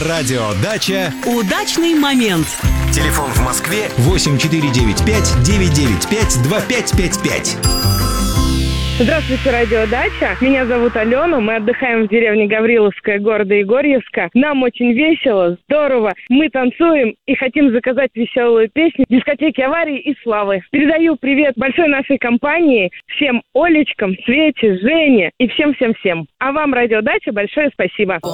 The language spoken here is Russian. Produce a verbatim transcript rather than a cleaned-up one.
Радио Дача. Удачный момент. Телефон в Москве восемь четыре девять пять девять девять пять два пять пять пять. Здравствуйте, Радио Дача. Меня зовут Алена. Мы отдыхаем в деревне Гавриловская, города Егорьевска. Нам очень весело, здорово. Мы танцуем и хотим заказать веселую песню дискотеки аварии и славы. Передаю привет большой нашей компании, всем Олечкам, Свете, Жене и всем-всем-всем. А вам, Радио Дача, большое спасибо.